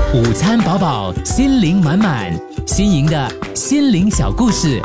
午餐饱饱，心灵满满，新颖的心灵小故事。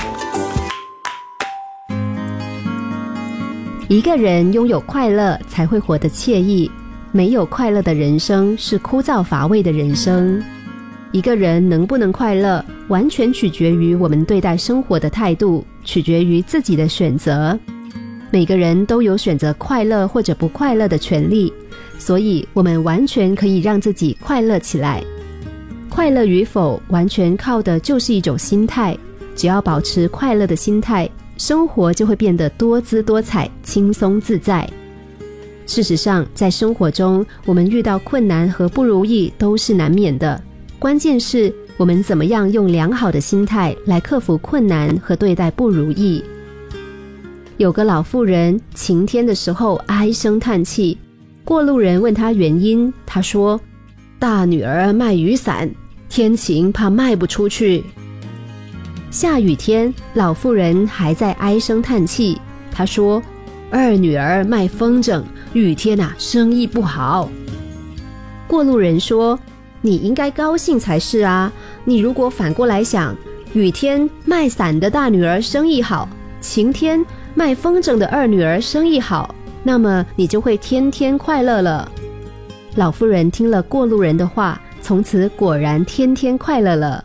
一个人拥有快乐，才会活得惬意。没有快乐的人生是枯燥乏味的人生。一个人能不能快乐，完全取决于我们对待生活的态度，取决于自己的选择。每个人都有选择快乐或者不快乐的权利，所以我们完全可以让自己快乐起来。快乐与否，完全靠的就是一种心态。只要保持快乐的心态，生活就会变得多姿多彩，轻松自在。事实上，在生活中，我们遇到困难和不如意都是难免的。关键是我们怎么样用良好的心态来克服困难和对待不如意。有个老妇人晴天的时候唉声叹气，过路人问她原因，她说：大女儿卖雨伞，天晴怕卖不出去。下雨天，老妇人还在唉声叹气，她说：二女儿卖风筝，雨天生意不好。过路人说：你应该高兴才是啊，你如果反过来想，雨天卖伞的大女儿生意好，晴天卖风筝的二女儿生意好，那么你就会天天快乐了。老妇人听了过路人的话，从此果然天天快乐了。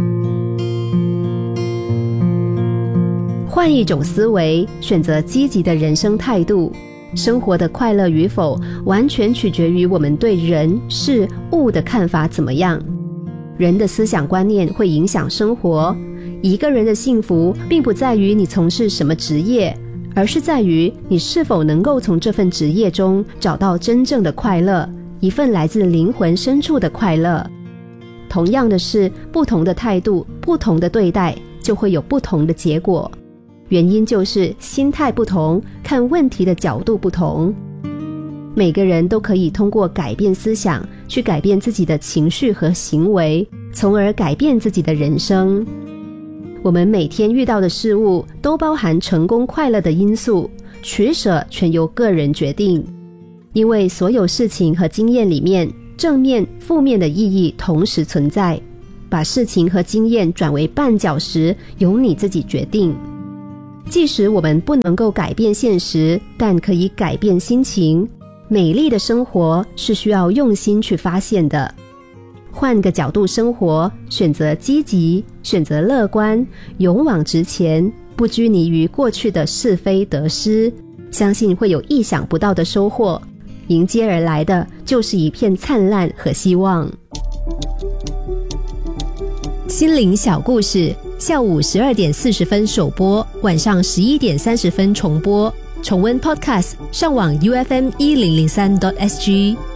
换一种思维，选择积极的人生态度，生活的快乐与否，完全取决于我们对人事物的看法怎么样。人的思想观念会影响生活。一个人的幸福并不在于你从事什么职业，而是在于你是否能够从这份职业中找到真正的快乐，一份来自灵魂深处的快乐。同样的是，不同的态度，不同的对待，就会有不同的结果。原因就是心态不同，看问题的角度不同。每个人都可以通过改变思想，去改变自己的情绪和行为，从而改变自己的人生。我们每天遇到的事物都包含成功快乐的因素，取舍全由个人决定。因为所有事情和经验里面，正面负面的意义同时存在，把事情和经验转为绊脚石，由你自己决定。即使我们不能够改变现实，但可以改变心情。美丽的生活是需要用心去发现的。换个角度生活，选择积极，选择乐观，勇往直前，不拘泥于过去的是非得失，相信会有意想不到的收获。迎接而来的就是一片灿烂和希望。心灵小故事，下午12点40分首播，晚上11点30分重播。重温 Podcast， 上网 UFM1003.SG。